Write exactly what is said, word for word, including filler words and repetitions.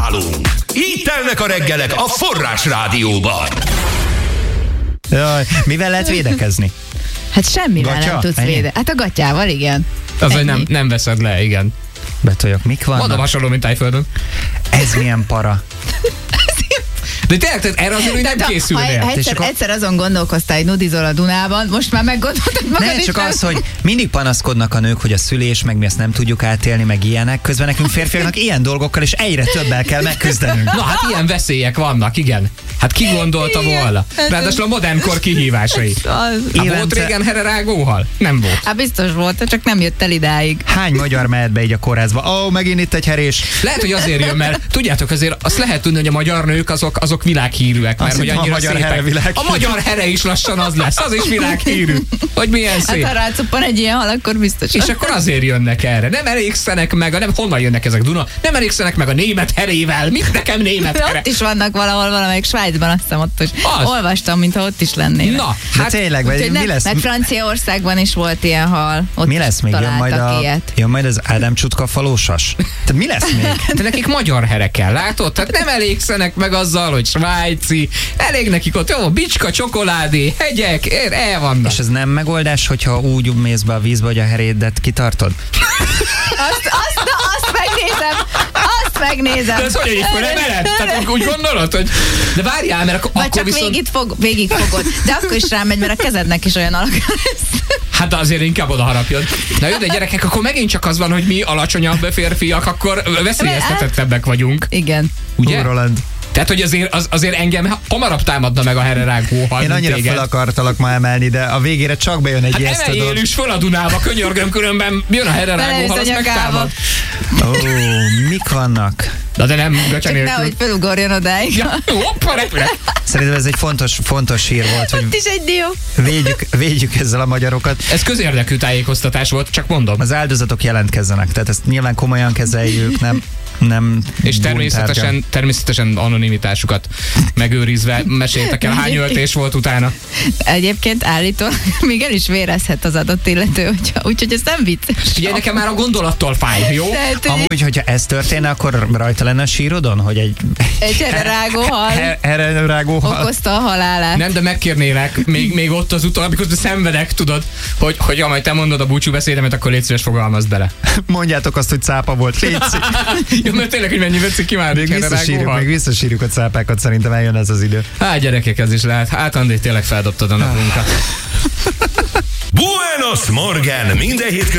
nálunk. Így telnek a reggelek a Forrás Rádióban. Jaj, mivel lehet védekezni? Hát semmivel Gatya? nem tudsz Ennyi? védekezni. Hát a gatyával, igen. Az, hogy nem, nem veszed le, igen. Betoljak, mik vannak? Mondom, hasonló, mint Tájföldön. Ez milyen para. De tényleg, tehát erre azért, hogy nem Tehát, készülnél. Ha, ha egyszer, akkor- egyszer azon gondolkoztál, hogy nudizol a Dunában, most már meggondoltad magad Nem, is, csak nem? az, hogy mindig panaszkodnak a nők, hogy a szülés, meg mi ezt nem tudjuk átélni, meg ilyenek. Közben nekünk férfiaknak ilyen dolgokkal, és egyre többel kell megküzdenünk. Na hát ilyen veszélyek vannak, igen. Hát ki gondolta Igen. volna? Ráadásul a modern kor kihívásai. Az. Hát volt Évente- régen hererágóhal? Nem volt. Hát biztos volt, csak nem jött el idáig. Hány magyar mehet be így a kórházba? Ó, oh, megint itt egy herés. Lehet, hogy azért jön, mert tudjátok, azért azt lehet tudni, hogy a magyar nők azok, azok világhírűek, mert Azt hogy hittem, a annyira magyar szépek. here világhírű. A magyar here is lassan az lesz, az is világhírű. Hogy milyen Hát szép. ha rácuppan egy ilyen hal, akkor biztos. És akkor azért jönnek erre. Nem elégszenek meg, a, nem, honnan jönnek ezek, Duna? Nem elégszenek meg a német herével. Mit nekem német De here? ott is vannak valahol, valamelyik Svájcban, azt hiszem ott is. Az. Olvastam, mintha ott is lennének. Na, De hát tényleg, vagy Úgyhogy mi nem, lesz? meg Franciaországban is volt ilyen hal. Ott Mi is lesz még? Jön majd, találtak a, ilyet. jön majd az Ádám Csutka falósas? Tehát mi lesz még? de nekik magyar here kell, látod? Tehát nem elégszenek meg azzal, hogy svájci. Elég nekik ott, jó, bicska, csokoládé, hegyek, ér, el vannak. És ez nem megoldás, hogyha úgy mész be a vízbe, hogy a herédet kitartod? Azt, azt, na, azt megnézem, azt megnézem. De ez hogy, hogy akkor nem ered? Tehát úgy gondolod, hogy... De várjál, mert akkor, Vagy akkor csak viszont... végig, fog, végig fogod. De akkor is rámegy, mert a kezednek is olyan alakja lesz. Hát azért inkább oda harapjon. Na jó, de gyerekek, akkor megint csak az van, hogy mi alacsonyabb férfiak, akkor veszélyeztetettebbek vagyunk. Igen. Ugye? Hú, Roland. Tehát, hogy azért, az, azért engem hamarabb támadna meg a hererágó hal, Én mint annyira téged. fel akartalak ma emelni, de a végére csak bejön egy Hát ijesztő emeljél dolog. is föl a Dunába, könyörgöm, különben jön a hererágó Belejössz hal, a azt nyakába. megtámad. Ó, mik vannak? Na de nem, gatya Csak nélkül. nehogy felugorjon odáig. Ja, hoppa, repülek. Szerintem ez egy fontos, fontos hír volt, hogy Ott is egy dió. védjük, védjük ezzel a magyarokat. Ez közérdekű tájékoztatás volt, csak mondom. Az áldozatok jelentkezzenek, tehát ezt nyilván komolyan kezeljük, nem, nem És buntárgyan. természetesen, természetesen anonimitásukat megőrizve meséltek el, hány öltés volt utána. Egyébként állítólag még el is vérezhet az adott illető, hogyha, úgyhogy ez nem vicces. Figyelj, nekem már a gondolattól fáj, jó? Tehát, hogy Amúgy, hogyha ez történne, akkor rajta lenne a sírodon, hogy egy egy rágó hal erre rágó hal. okozta a halálát. Nem, de megkérnélek, még, még ott az utol, amikor szenvedek, tudod, hogy, hogy ha majd te mondod a búcsú beszédemet, akkor légy szíves, fogalmazd bele. Mondjátok azt, hogy cápa volt. Léci. Jó, mert tényleg, hogy mennyi vetszik ki már. Még visszasírjuk, még visszasírjuk a cápákat, szerintem eljön ez az idő. Hát gyerekek, ez is lehet. Hát Andi, tényleg feldobtad a napunkat. Buenos Morgen! Minden hétköznap